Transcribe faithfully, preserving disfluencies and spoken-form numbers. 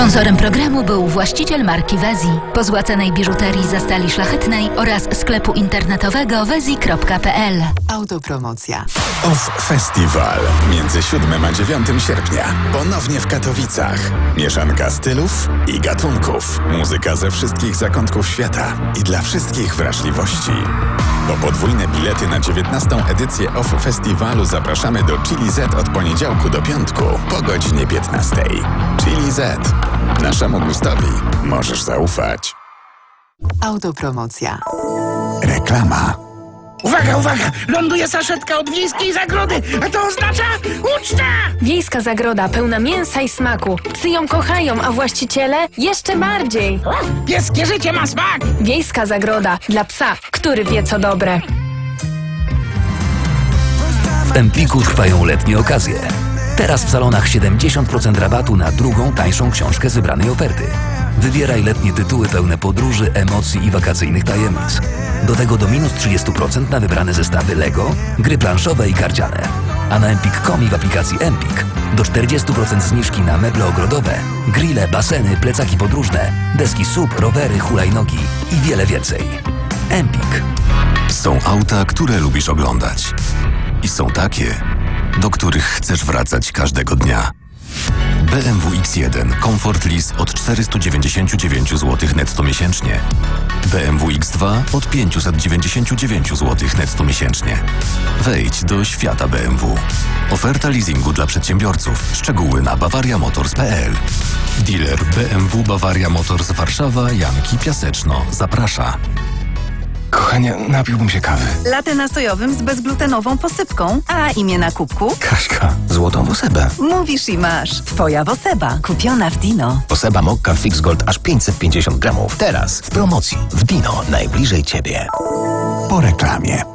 Sponsorem programu był właściciel marki Wezi, pozłacanej biżuterii ze stali szlachetnej oraz sklepu internetowego wezi kropka pe el. Autopromocja. Off Festival między siódmym a dziewiątym sierpnia. Ponownie w Katowicach. Mieszanka stylów i gatunków. Muzyka ze wszystkich zakątków świata i dla wszystkich wrażliwości. Po podwójne bilety na dziewiętnastą edycję Off Festiwalu zapraszamy do Chili Z od poniedziałku do piątku po godzinie piętnastej. Chili Z. Naszemu gustowi możesz zaufać. Autopromocja. Reklama. Uwaga, uwaga! Ląduje saszetka od Wiejskiej Zagrody, a to oznacza ucztę! Wiejska Zagroda pełna mięsa i smaku. Psy ją kochają, a właściciele jeszcze bardziej. Pieskie życie ma smak! Wiejska Zagroda dla psa, który wie co dobre. W Empiku trwają letnie okazje. Teraz w salonach siedemdziesiąt procent rabatu na drugą, tańszą książkę z wybranej oferty. Wybieraj letnie tytuły pełne podróży, emocji i wakacyjnych tajemnic. Do tego do minus trzydzieści procent na wybrane zestawy Lego, gry planszowe i karciane. A na empik kropka com i w aplikacji Empik do czterdzieści procent zniżki na meble ogrodowe, grille, baseny, plecaki podróżne, deski S U P, rowery, hulajnogi i wiele więcej. Empik. Są auta, które lubisz oglądać. I są takie, do których chcesz wracać każdego dnia. B M W X jeden Comfort Lease od czterysta dziewięćdziesiąt dziewięć złotych netto miesięcznie. B M W X dwa od pięćset dziewięćdziesiąt dziewięć złotych netto miesięcznie. Wejdź do świata B M W. Oferta leasingu dla przedsiębiorców. Szczegóły na bawaria motors kropka pe el. Dealer B M W Bawaria Motors Warszawa, Janki, Piaseczno zaprasza. Kochanie, napiłbym się kawy. Latte nastojowym z bezglutenową posypką. A imię na kubku? Kaśka, złotą Wosebę. Mówisz i masz. Twoja Woseba, kupiona w Dino. Woseba Mokka Fix Gold aż pięćset pięćdziesiąt gramów. Teraz w promocji w Dino, najbliżej Ciebie. Po reklamie.